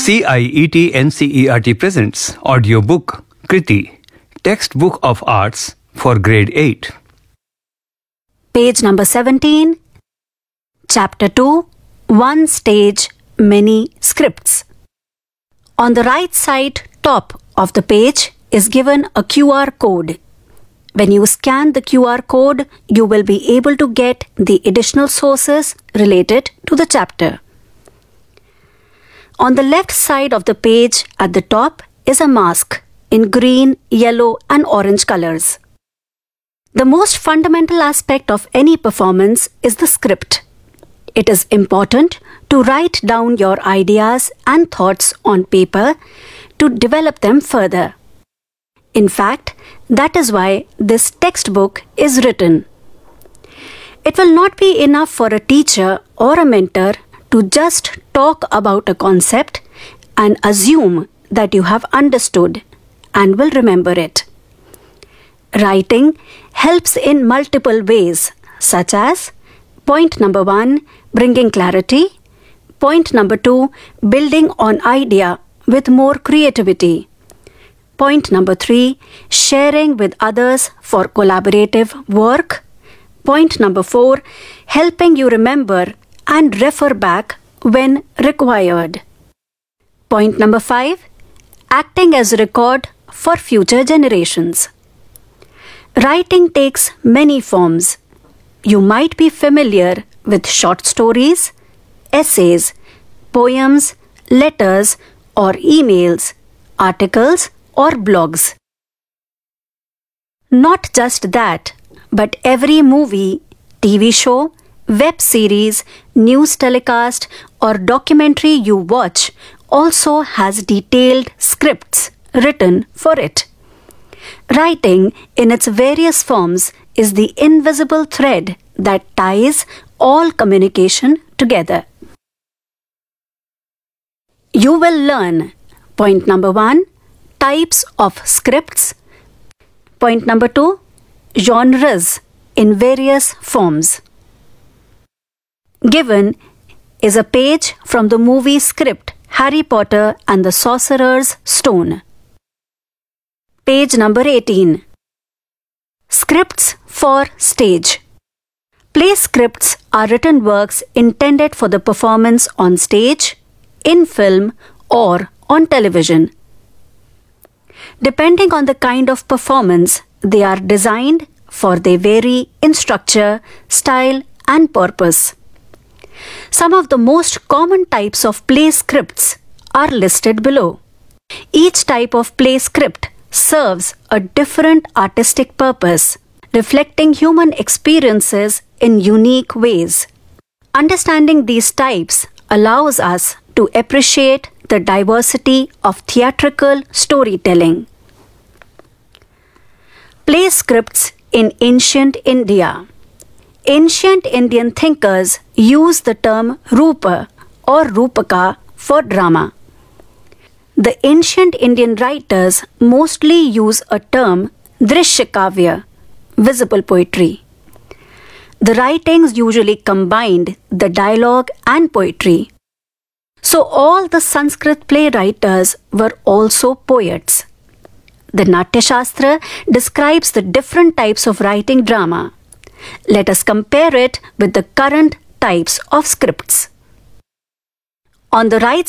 CIET NCERT presents audiobook Kriti, Textbook of Arts for Grade 8. Page number 17, Chapter 2, One Stage, Many Scripts. On the right side top of the page is given a QR code. When you scan the QR code, you will be able to get the additional sources related to the chapter. On the left side of the page at the top is a mask in green, yellow, and orange colors. The most fundamental aspect of any performance is the script. It is important to write down your ideas and thoughts on paper to develop them further. In fact, that is why this textbook is written. It will not be enough for a teacher or a mentor to just talk about a concept and assume that you have understood and will remember it. Writing helps in multiple ways, such as point number 1, bringing clarity, point number 2, building on idea with more creativity, point number 3, sharing with others for collaborative work, point number 4, helping you remember and refer back when required. Point number 5, acting as a record for future generations. Writing takes many forms. You might be familiar with short stories, essays, poems, letters or emails, articles or blogs. Not just that, but every movie, TV show, web series, news telecast, or documentary you watch also has detailed scripts written for it. Writing in its various forms is the invisible thread that ties all communication together. You will learn point number 1, types of scripts, point number 2, genres in various forms. Given is a page from the movie script Harry Potter and the Sorcerer's Stone. Page number 18. Scripts for stage. Play scripts are written works intended for the performance on stage, in film, or on television. Depending on the kind of performance they are designed for, they vary in structure, style, and purpose. Some of the most common types of play scripts are listed below. Each type of play script serves a different artistic purpose, reflecting human experiences in unique ways. Understanding these types allows us to appreciate the diversity of theatrical storytelling. Play scripts in ancient India. Ancient Indian thinkers used the term Rupa or Rupaka for drama. The ancient Indian writers mostly use a term Drishyakavya, visible poetry. The writings usually combined the dialogue and poetry. So all the Sanskrit playwriters were also poets. The Natya Shastra describes the different types of writing drama. Let us compare it with the current types of scripts. On the right